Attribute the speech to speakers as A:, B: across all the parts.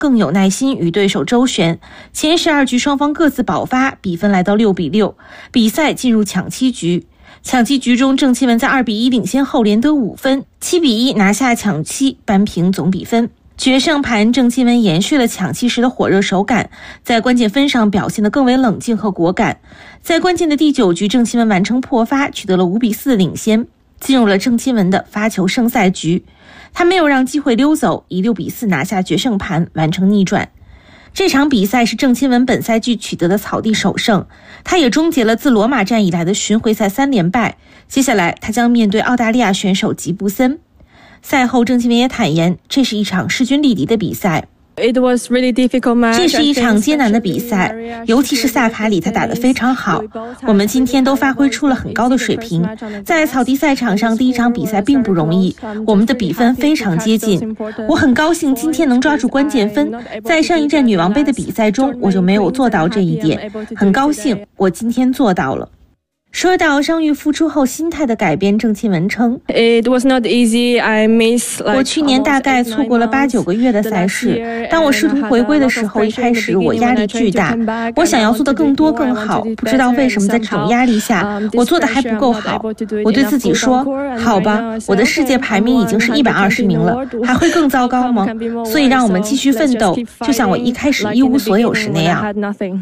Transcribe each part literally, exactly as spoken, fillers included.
A: 更有耐心与对手周旋。前十二局双方各自爆发，比分来到六比六，比赛进入抢七局。抢七局中，郑钦文在二比一领先后连得五分，七比一拿下抢七，扳平总比分。决胜盘，郑钦文延续了抢七时的火热手感，在关键分上表现得更为冷静和果敢。在关键的第九局，郑钦文完成破发，取得了五比四的领先，进入了郑钦文的发球胜赛局。他没有让机会溜走，以六比四拿下决胜盘，完成逆转。这场比赛是郑钦文本赛季取得的草地首胜，他也终结了自罗马站以来的巡回赛三连败。接下来他将面对澳大利亚选手吉布森。赛后，郑钦文也坦言，这是一场势均力敌的比赛。
B: It was really difficult match.
A: 这是一场艰难的比赛，尤其是萨卡里，他打得非常好。我们今天都发挥出了很高的水平。在草地赛场上，第一场比赛并不容易，我们的比分非常接近。我很高兴今天能抓住关键分。在上一站女王杯的比赛中，我就没有做到这一点，很高兴我今天做到了。说到伤愈复出后心态的改变，郑钦文称
B: It was not easy. I miss like
A: 我去年大概错过了八九个月的赛事，当我试图回归的时候，一开始我压力巨大，我想要做得更多更好，不知道为什么在这种压力下我做得还不够好。我对自己说，好吧，我的世界排名已经是一百二十名了，还会更糟糕吗？所以让我们继续奋斗，就像我一开始一无所有时那样。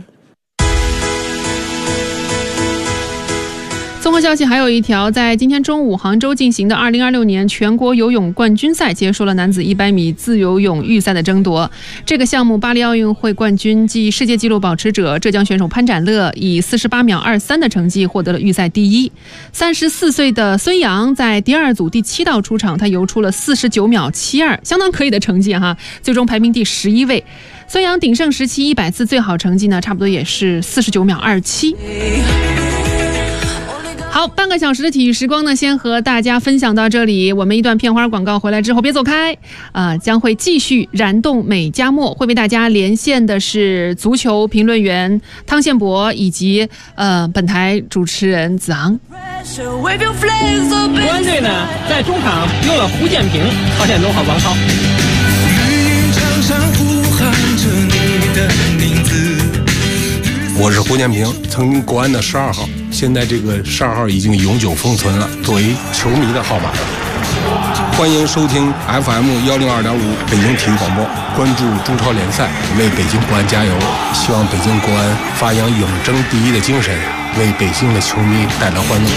C: 综合消息还有一条，在今天中午杭州进行的二零二六年全国游泳冠军赛结束了男子一百米自由泳预赛的争夺。这个项目巴黎奥运会冠军暨世界纪录保持者浙江选手潘展乐以四十八秒二三的成绩获得了预赛第一。三十四岁的孙杨在第二组第七道出场，他游出了四十九秒七二，相当可以的成绩哈，最终排名第十一位。孙杨鼎盛时期一百次最好成绩呢，差不多也是四十九秒二七。好，半个小时的体育时光呢，先和大家分享到这里。我们一段片花广告回来之后别走开，啊、呃，将会继续燃动美加墨，会为大家连线的是足球评论员汤宪博以及呃本台主持人子昂。
D: 国安队呢，在中场用了胡建平、郝建东和王超。
E: 我是胡建平，曾经国安的十二号，现在这个十二号已经永久封存了，作为球迷的号码。欢迎收听 F M 一零二点五北京体育广播，关注中超联赛，为北京国安加油！希望北京国安发扬永争第一的精神，为北京的球迷带来欢乐。